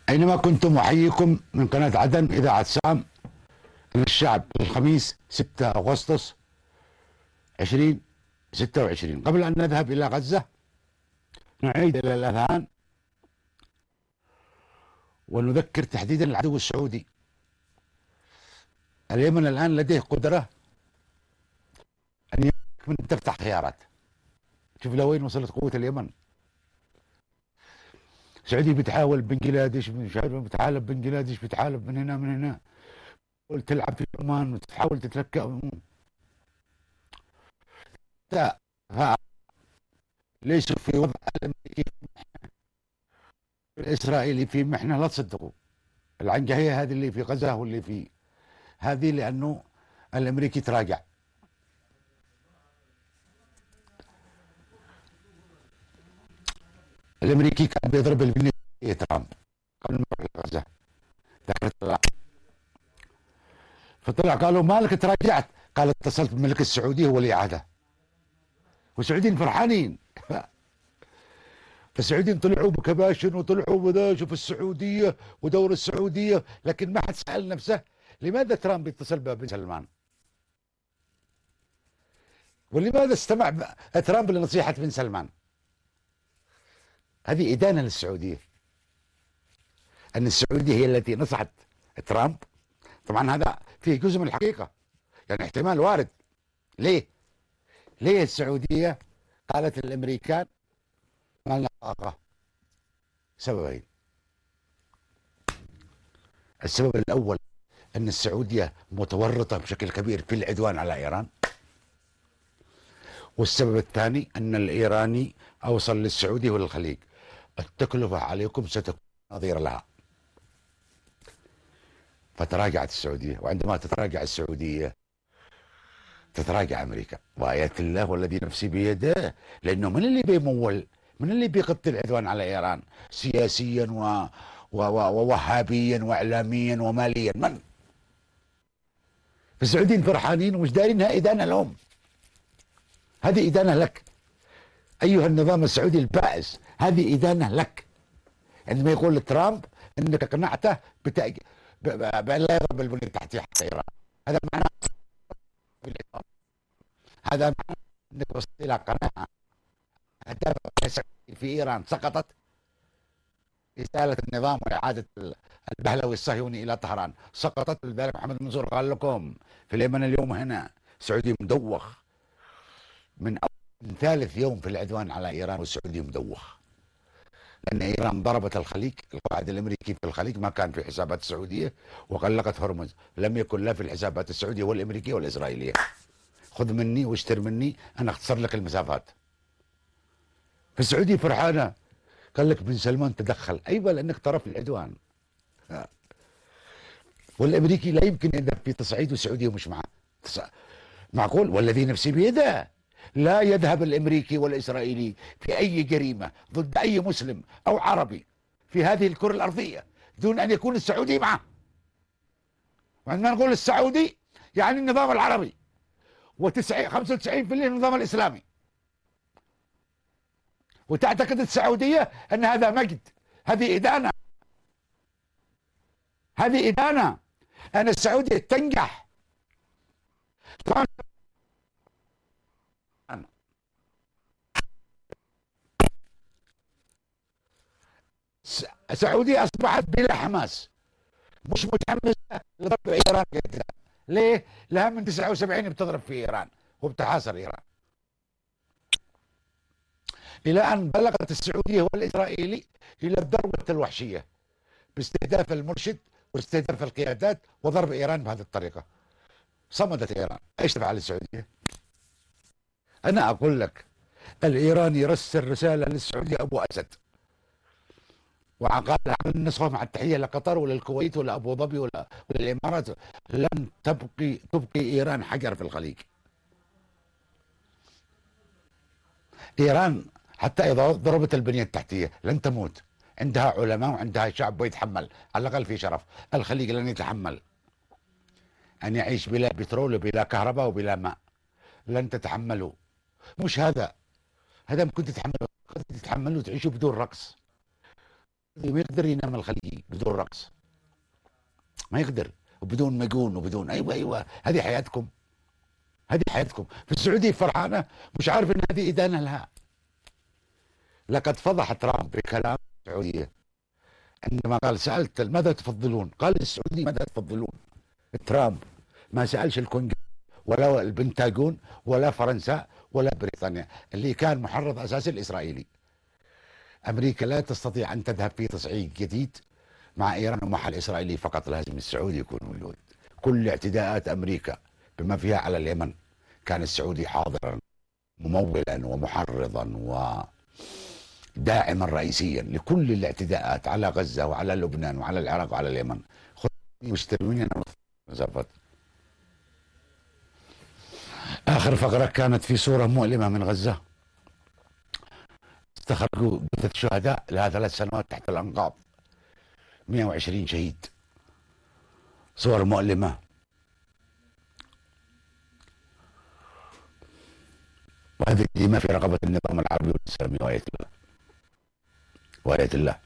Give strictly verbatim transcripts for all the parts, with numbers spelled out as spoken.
أينما كنتم أحييكم من قناة عدن إذاعة سام للشعب الخميس ستة أغسطس ألفين وستة وعشرين. قبل أن نذهب إلى غزة نعيد إلى الأذهان ونذكر تحديدا العدو السعودي. اليمن الآن لديه قدرة أن يملك من تفتح خيارات. شوف لوين وصلت قوة اليمن. السعودية بتحاول بنجلاديش، مش عارف بتحالف بنجلاديش، بتحالف من هنا من هنا، وتلعب في عمان وتحاول تتلكأ. ليسوا في وضع الامريكي الاسرائيلي في محنه، لا تصدقوا. العنجهيه هذه اللي في غزه واللي في هذه لانه الامريكي تراجع. الامريكي كان بيضرب البنيه ترامب قبل ما يروح غزه، طلع فطلع قالوا مالك تراجعت؟ قال اتصلت بالملك السعودي هو اللي عاده، والسعوديين فرحانين. فالسعوديين طلعوا بكباشن وطلعوا بدا شوف السعوديه ودور السعوديه، لكن ما حد سال نفسه لماذا ترامب يتصل بن سلمان؟ ولماذا استمع ترامب لنصيحه بن سلمان؟ هذه ادانه للسعوديه، ان السعوديه هي التي نصحت ترامب. طبعا هذا فيه جزء من الحقيقه، يعني احتمال وارد. ليه؟ ليه السعوديه قالت للامريكان ما لنا طاقه؟ سببين. السبب الاول ان السعوديه متورطه بشكل كبير في العدوان على ايران، والسبب الثاني ان الايراني اوصل للسعوديه وللخليج التكلفه عليكم ستكون نظيره لها. فتراجعت السعوديه، وعندما تتراجع السعوديه تتراجع امريكا. وايات الله والذي نفسي بيده، لانه من اللي بيمول؟ من اللي بيغطي العدوان على ايران سياسيا و... و... ووهابيا واعلاميا وماليا؟ من؟ فالسعوديين فرحانين ومش دارينها ادانه لهم. هذه ادانه لك ايها النظام السعودي البائس، هذه ادانه لك. عندما يقول ترامب انك اقنعته بتأج... ب... ب... بان لا يضرب البنيه التحتيه حتى ايران، هذا معناه هذا معناه انك وصلت الى قناعه في ايران سقطت. إزالة النظام وإعادة البهلوي الصهيوني إلى طهران سقطت. لذلك محمد منصور قال لكم في اليمن اليوم هنا السعودي مدوخ من أول ثالث يوم في العدوان على إيران، والسعودي مدوخ لأن إيران ضربت الخليج. القائد الأمريكي في الخليج ما كان في حسابات السعودية، وغلقت هرمز، لم يكن لا في الحسابات السعودية والأمريكية والإسرائيلية. خذ مني واشتر مني، أنا أختصر لك المسافات. فالسعودية فرحانة. قال لك بن سلمان تدخل، ايوه لانك طرف العدوان. والامريكي لا يمكن يذهب في تصعيد والسعوديه مش معه. معقول؟ والذي نفسي بيده لا يذهب الامريكي والاسرائيلي في اي جريمه ضد اي مسلم او عربي في هذه الكره الارضيه دون ان يكون السعودي معه. وعندما نقول السعودي يعني النظام العربي، وخمسة وتسعين بالمئة النظام الاسلامي. وتعتقد السعودية أن هذا مجد؟ هذه إدانة، هذه إدانة. أن السعودية تنجح. السعودية أصبحت بلا حماس، مش متحمسة لضرب إيران. ليه؟ لها من تسعة وسبعين بتضرب في إيران وبتحاصر إيران، إلى أن بلغت السعودية والإسرائيلي إلى الذروة الوحشية باستهداف المرشد واستهداف القيادات وضرب إيران بهذه الطريقة. صمدت إيران. إيش تفعل السعودية؟ أنا أقول لك الإيراني يرسل رسالة للسعودية أبو أسد، وقال عمل النسخة مع التحية لقطر ولا الكويت ولا أبو ظبي ولا, ولا الإمارات، لن تبقي تبقي إيران حجر في الخليج. إيران حتى إذا ضربت البنية التحتية لن تموت، عندها علماء وعندها شعب ويتحمل، على الأقل في شرف. الخليج لن يتحمل أن يعيش بلا بترول وبلا كهرباء وبلا ماء، لن تتحملوا. مش هذا، هذا ممكن تتحملوا، تتحملوا تعيشوا بدون رقص. ما يقدر ينام الخليجي بدون رقص، ما يقدر، وبدون مجون وبدون ايوه ايوه هذه حياتكم، هذه حياتكم. في السعوديه فرحانه مش عارف ان هذه ادانه لها. لقد فضح ترامب بكلام السعوديه عندما قال سالت ماذا تفضلون؟ قال السعوديه ماذا تفضلون؟ ترامب ما سالش الكونغرس ولا البنتاغون ولا فرنسا ولا بريطانيا اللي كان محرض اساسي الاسرائيلي. امريكا لا تستطيع ان تذهب في تصعيد جديد مع ايران ومع الاسرائيلي، فقط لازم السعودي يكون موجود. كل اعتداءات امريكا بما فيها على اليمن كان السعودي حاضرا ممولا ومحرضا وداعما رئيسيا لكل الاعتداءات على غزه وعلى لبنان وعلى العراق وعلى اليمن. مستلمين مسافات. اخر فقره كانت في صوره مؤلمه من غزه، استخرجوا جثث شهداء لها ثلاث سنوات تحت الانقاض، مئة وعشرين شهيد. صور مؤلمه. وهذه ما في رقبه النظام العربي والاسلامي وايه الله، وايه الله.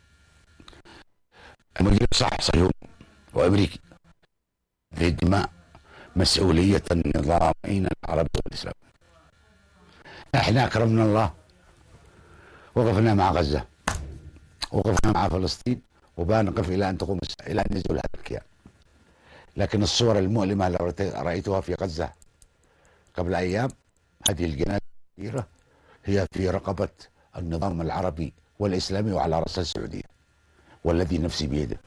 المدير صح صهيوني وامريكي. هذه الدماء مسؤوليه النظامين العربي والاسلامي. احنا اكرمنا الله، وقفنا مع غزه، وقفنا مع فلسطين، وبنقف الى ان تقوم الى ان يزول هذا الكيان. لكن الصور المؤلمه التي رايتها في غزه قبل ايام، هذه الجنازه الكبيره هي في رقبه النظام العربي والاسلامي وعلى راس السعوديه، والذي نفسي بيده.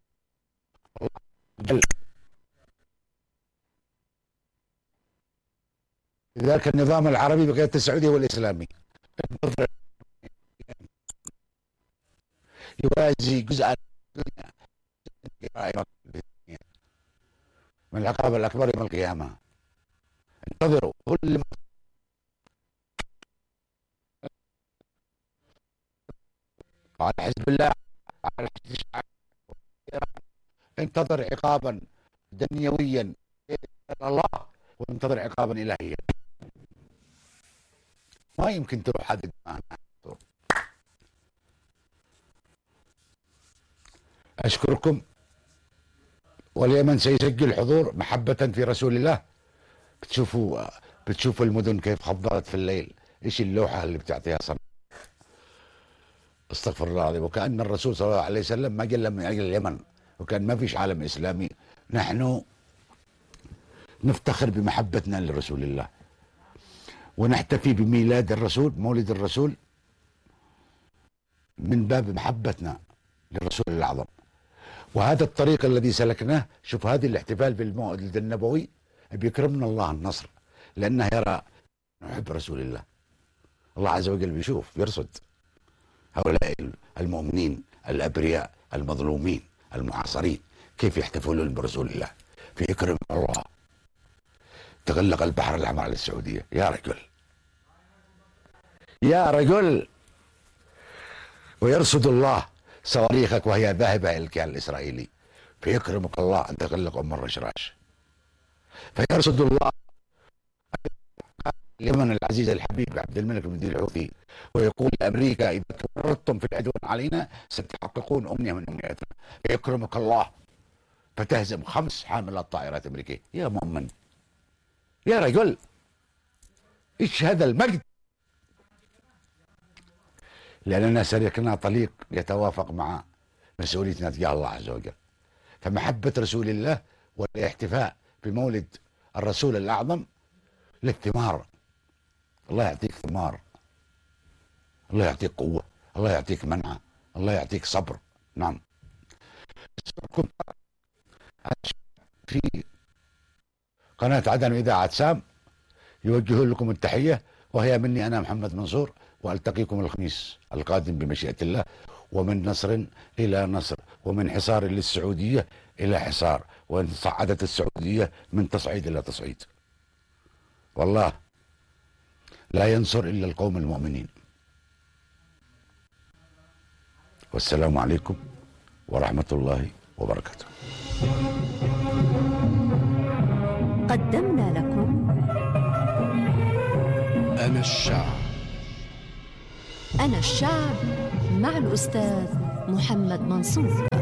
لذلك النظام العربي بقيادة السعودية والإسلامي يوازي جزءا من العقاب الأكبر يوم القيامة. انتظروا كل على حزب الله، على حزب الشعب، انتظر عقابا دنيويا من الله، وانتظر عقابا إلهيا. ما يمكن تروح هذه الدماء. أشكركم. واليمن سيسجل حضور محبة في رسول الله. بتشوفوا بتشوفوا المدن كيف خضرت في الليل، ايش اللوحة اللي بتعطيها صنع. استغفر الله العظيم. وكأن الرسول صلى الله عليه وسلم ما جل من أجل اليمن، وكان ما فيش عالم إسلامي. نحن نفتخر بمحبتنا لرسول الله، ونحتفي بميلاد الرسول، مولد الرسول، من باب محبتنا للرسول الأعظم. وهذا الطريق الذي سلكناه، شوف هذه الاحتفال بالمولد النبوي بيكرمنا الله النصر، لأنه يرى نحب رسول الله. الله عز وجل بيشوف، يرصد هؤلاء المؤمنين الأبرياء المظلومين المعاصرين كيف يحتفلون برسول الله، فيكرم الله. تغلق البحر الأحمر على السعودية. يا رجل يا رجل. ويرصد الله صواريخك وهي ذاهبة إلى الكيان الإسرائيلي، فيكرمك الله أن تغلق أم الرشراش. فيرصد الله اليمن العزيز الحبيب عبد الملك بن مدين الحوثي، ويقول لأمريكا إذا تورطتم في العدوان علينا ستحققون أمنية من أمنياتنا. فيكرمك الله فتهزم خمس حاملات طائرات أمريكية. يا مؤمن يا رجل، إيش هذا المجد؟ لأننا سلكنا طريق يتوافق مع مسؤوليتنا تجاه الله عز وجل. فمحبة رسول الله والاحتفاء بمولد الرسول الأعظم للثمار. الله يعطيك ثمار، الله يعطيك قوة، الله يعطيك منعة، الله يعطيك صبر. نعم. في قناة عدن وإذاعة سام يوجه لكم التحية، وهي مني أنا محمد منصور، وألتقيكم الخميس القادم بمشيئة الله. ومن نصر إلى نصر، ومن حصار للسعودية إلى حصار، وإن صعدت السعودية من تصعيد إلى تصعيد. والله لا ينصر إلا القوم المؤمنين. والسلام عليكم ورحمة الله وبركاته. قدمنا لكم أنا الشعب. أنا الشعب مع الأستاذ محمد منصور.